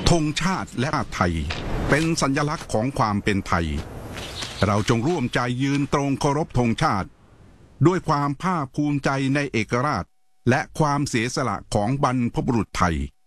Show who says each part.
Speaker 1: ธงชาติและชาติไทยเป็นสัญลักษณ์ของความเป็นไทยเราจงร่วมใจยืนตรงเคารพธงชาติด้วยความภาคภูมิใจในเอกราชและความเสียสละของบรรพบุรุษไทย